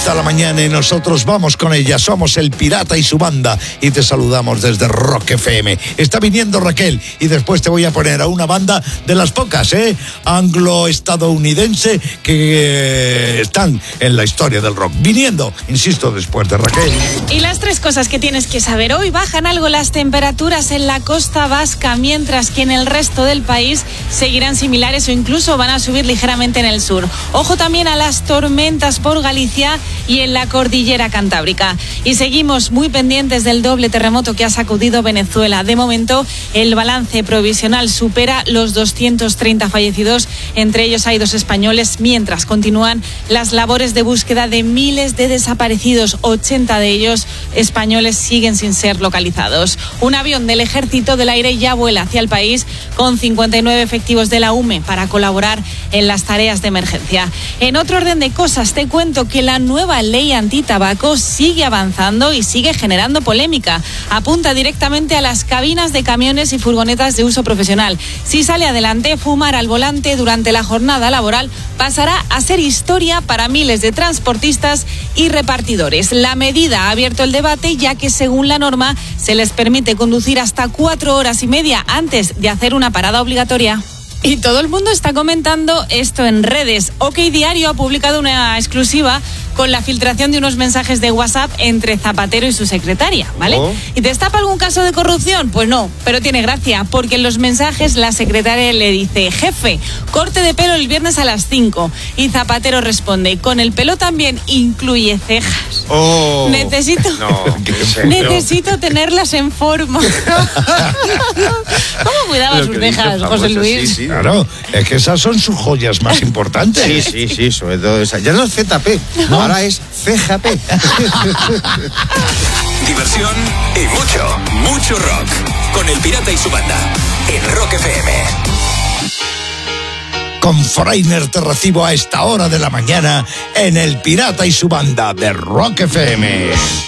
Comienza la mañana y nosotros vamos con ella. Somos El Pirata y su banda y te saludamos desde Rock FM. Está viniendo Raquel y después te voy a poner a una banda de las pocas, anglo-estadounidense que están en la historia del rock. Viniendo, insisto, después de Raquel. Y las tres cosas que tienes que saber hoy: bajan algo las temperaturas en la costa vasca, mientras que en el resto del país seguirán similares o incluso van a subir ligeramente en el sur. Ojo también a las tormentas por Galicia y en la cordillera cantábrica. Y seguimos muy pendientes del doble terremoto que ha sacudido Venezuela. De momento, el balance provisional supera los 230 fallecidos. Entre ellos hay 2 españoles, mientras continúan las labores de búsqueda de miles de desaparecidos. 80 de ellos españoles siguen sin ser localizados. Un avión del Ejército del Aire ya vuela hacia el país con 59 efectivos de la UME para colaborar en las tareas de emergencia. En otro orden de cosas, te cuento que la nueva ley antitabaco sigue avanzando y sigue generando polémica. Apunta directamente a las cabinas de camiones y furgonetas de uso profesional. Si sale adelante, fumar al volante durante la jornada laboral pasará a ser historia para miles de transportistas y repartidores. La medida ha abierto el debate, ya que según la norma se les permite conducir hasta 4 horas y media antes de hacer una parada obligatoria. Y todo el mundo está comentando esto en redes. OK Diario ha publicado una exclusiva con la filtración de unos mensajes de WhatsApp entre Zapatero y su secretaria, ¿vale? ¿Y destapa algún caso de corrupción? Pues no, pero tiene gracia, porque en los mensajes la secretaria le dice: jefe, corte de pelo el viernes a las 5. Y Zapatero responde: con el pelo también incluye cejas. Necesito tenerlas en forma. ¿Cómo cuidaba sus cejas, José Luis? Sí, claro, es que esas son sus joyas más importantes. Sí, sobre todo esa. Ya no es ZP, ahora es CJP. Diversión y mucho rock. Con El Pirata y su banda en Rock FM. Con Freiner te recibo a esta hora de la mañana en El Pirata y su banda de Rock FM.